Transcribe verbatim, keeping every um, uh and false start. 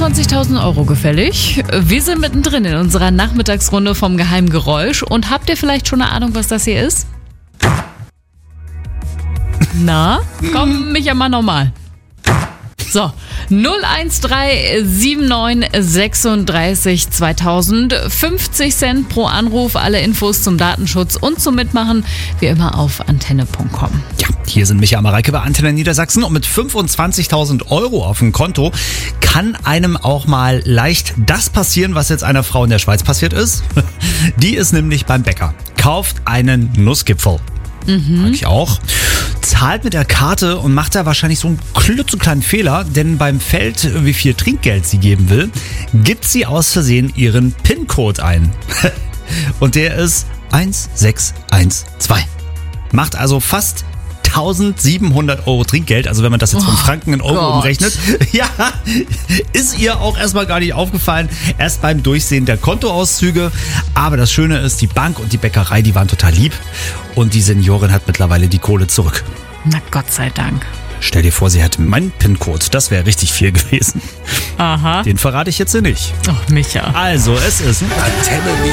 fünfundzwanzigtausend Euro gefällig. Wir sind mittendrin in unserer Nachmittagsrunde vom Geheimen Geräusch. Und habt ihr vielleicht schon eine Ahnung, was das hier ist? Na, komm, Micha, mal nochmal. So, null eins drei sieben neun sechsunddreißig zweitausend, fünfzig Cent pro Anruf, alle Infos zum Datenschutz und zum Mitmachen, wie immer auf antenne punkt com. Ja, hier sind Micha und Mareike bei Antenne Niedersachsen und mit fünfundzwanzigtausend Euro auf dem Konto kann einem auch mal leicht das passieren, was jetzt einer Frau in der Schweiz passiert ist. Die ist nämlich beim Bäcker, kauft einen Nussgipfel. Mhm. Mag ich auch. Zahlt mit der Karte und macht da wahrscheinlich so einen klitzekleinen Fehler, denn beim Feld, wie viel Trinkgeld sie geben will, gibt sie aus Versehen ihren PIN-Code ein. Und der ist eins sechs eins zwei. Macht also fast eintausendsiebenhundert Euro Trinkgeld, also wenn man das jetzt von Franken in Euro Gott. umrechnet, ja, ist ihr auch erstmal gar nicht aufgefallen, erst beim Durchsehen der Kontoauszüge. Aber das Schöne ist, die Bank und die Bäckerei, die waren total lieb und die Seniorin hat mittlerweile die Kohle zurück. Na Gott sei Dank. Stell dir vor, sie hätte meinen PIN-Code, das wäre richtig viel gewesen. Aha. Den verrate ich jetzt nicht. Ach, Micha. Also, es ist Antenne